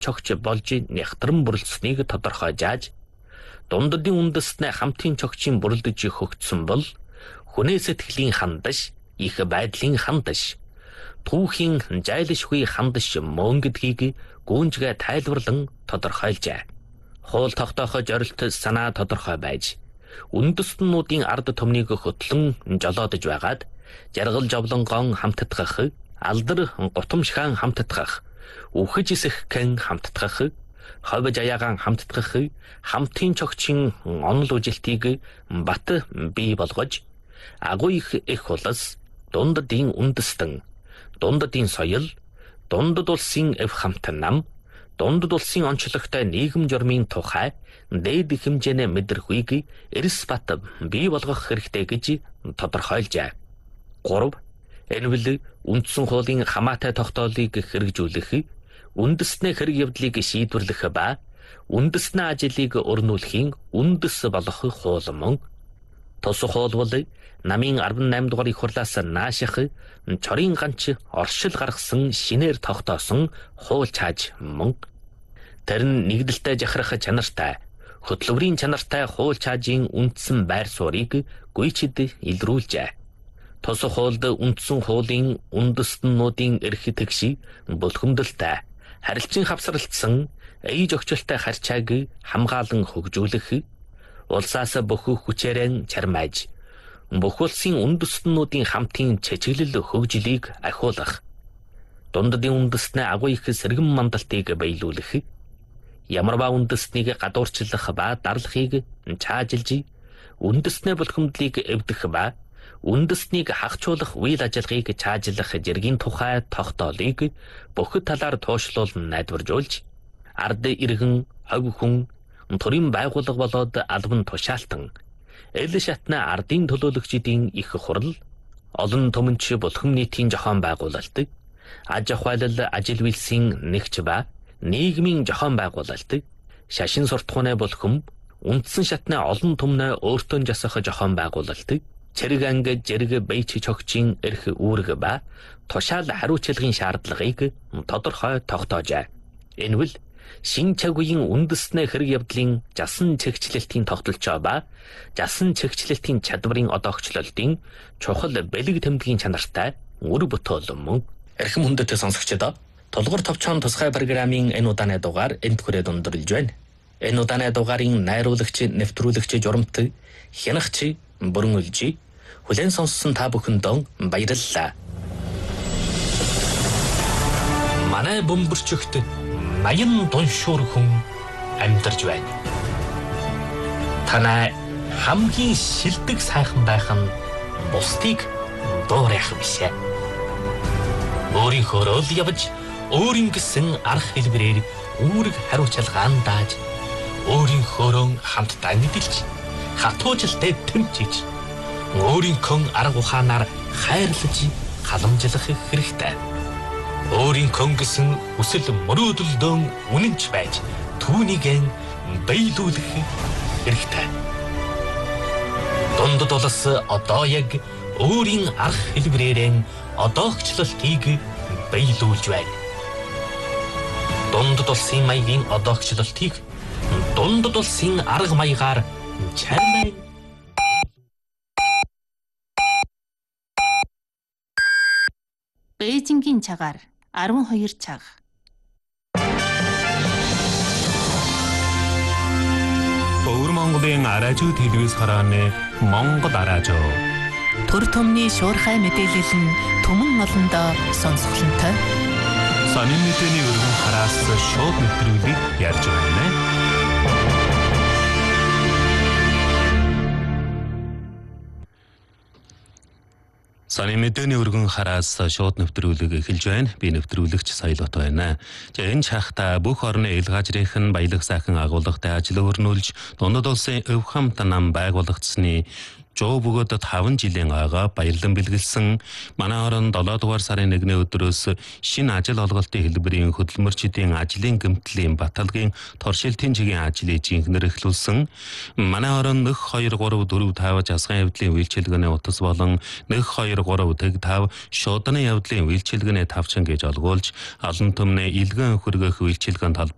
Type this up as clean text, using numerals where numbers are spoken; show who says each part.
Speaker 1: чогч болж нягтран бүрэлдэснийг тодорхойжааж дундадын үндэснээ хамтын чогчийн бүрэлдэж хөгжсөн бол хүнээ сэтгэлийн хандаш, их байдлын хандаш, түүхийн жайлшгүй хандаш мөн гэдгийг гүнжгээ тайлбарлан тодорхойлжээ. Хууль тогтоохож орилт санаа тодорхой байж үндэстнүүдийн ард түмнийг хөтлөн жолоодож байгаад жаргал жовлонгон хамтдах, алдар гутамшхан хамтдах, үхэж исэххэн хамтдах, ховж аягаан хамтдах, хамтын чогчийн онол үжилтийг бат бий болгож агуу их улс, дундадын үндэстэн, дундадын соёл, дундад улсын эв хамт нам, дундад улсын онцлогтой нийгэм журмын тухай дээд хэмжээний мэдрэхүйг эрс бат бий болгох хэрэгтэй гэж тодорхойлжээ. 3. Энэ үл үндсэн хуулийн хамаатай тогтоолыг хэрэгжүүлэх, үндэснээ хэрэг явдлыг шийдвэрлэх ба үндэснээ ажлыг өрнүүлэхийн үндэс болох хууль мөн. Тус хууль бол намын 18 дугаар их хурлаас нааших чорын ганч оршил гаргасан шинээр тогтоосон хууль цааж мөн. Тэр нь нэгдэлтэй жахрах чанартай, хөтлөврийн чанартай хууль цаажийн үндсэн байр суурийг гүйчид илрүүлжээ. Тус хуульд үндсэн хуулийн үндэстнүүдийн эрх тэгш булхимдалтай, харилцан хавсралтсан, ээж өгчлөлтэй харьцааг хамгаалан хөгжүүлэх, улсаас бүх хүчээрэн чармааж бүх улсын үндэстнүүдийн хамтын чичгэлэл хөгжлийг ахиулах, дундадын үндэснээ агуу их сэргэн мандалтыг биелүүлэх, ямарваа үндэснийг гадуурчлах ба дарлахыг чаажилж, үндэснээ булхимдлыг эвдэх ба үндэснийг хагчуулах үйл ажиллагааг чаажилах зэргийн тухай тогтоолыг бүх талаар туушлуулан найдваржуулж, ард иргэн, хов хүн, төрийн байгууллага болоод албан тушаалтан, эл шатна ардын төлөөлөгчдийн их хурал, олон төмөнч булхам нийтийн зохион байгуулалт, аж ахуйлал ажил үйлсийн нэгж ба нийгмийн зохион байгуулалт, шашин суртахууны булхам, үндсэн шатны олон төмнөө өөртөө засах зохион байгуулалт, цэрэг анги зэрэг бэйч чогчийн эрх үүрэг ба тушаал хариуцлагын шаардлагыг тодорхой тогтоожээ. Энэ үл шин чагүйн үндэснээ хэрэг явдлын жасан чигчлэлтийн тогтолцоо ба жасан чигчлэлтийн чадварын одоогчлолтын чухал бэлэг тэмдгийн чанартай үр бүтөөл мөн. Эрхэм хүндэт сонсогчдоо, Тулгуур товчхон тусгай программын энэ удааны дугаар энд хүрээд өндөрлөж байна. Энэ удааны дугаарын найруулагч, нэвтрүүлэгч Журамт, хянагч Бүрэн Үлжи, хүлээн сонссон та бүхэндээ баярлалаа. Манай бөмбөрчөгт наян дуншуур хүн амьдарч байна. Танай хамгийн шилдэг сайхан байх нь бусдыг дуурайх биш ээ. Өөрийнхөө л явж, өөрийн гэсэн арга хэлбэрээр үүрэг хариуцлагаан дааж, өөрийнхөөрөө хамтдаа мэдэлж, хатуужилтай тэмцэж, өөрийнхөө арга ухаанаар хайрлаж, халамжлах хэрэгтэй. Өөрийнхөө гэсэн хүсэл мөрөөдөлдөө үнэнч байж, түүнийг биелүүлэх хэрэгтэй. Дундад улс одоо яг өөрийн арга хэлбэрээр одоогчлолтыг биелүүлж байна. Дундад улсын маягийн одоогчлолтыг дундад улсын арга маягаар чармай.
Speaker 2: Бээжингийн цагаар 12 цаг.
Speaker 3: Өвөр Монголын аражуу телевиз харааны Монгол аражуу.
Speaker 2: Төр төмний шуурхай мэдээлэл нь түмэн олондоо сонсголонтой.
Speaker 3: Сонин мэдээний өргөн хараас шууд нэвтрүүлгийг ярьж байна. Сонин мэдээний өргөн хараас шууд нэвтрүүлэг эхэлж байна. Би нэвтрүүлэгч Саялбат байна. За энэ чахта бүх орны ил газрынхан баялаг сайхан агуулгатай ажил өрнүүлж, дундад улсын өв хамт нам байгуулагдсны 100 бөгөөд 5 жилийн ойгоо баярлан бэлгэлсэн манай орон 7 дугаар сарын 1-ний өдрөөс шинэ ажил олголтын хэлбэрийн хөдөлмөрчдийн ажлын гэмтлийн баталгийн торшилтын чигийн ажлыг жинхэнээр эхлүүлсэн. Манай орон 1 2 3 4 5 засгийн явдлын үйлчилгээний утас болон 1 2 3 тэг 5 шуудны явдлын үйлчилгээний тавчан гэж олгуулж олон түмний илгэн хөргөх үйлчилгээнд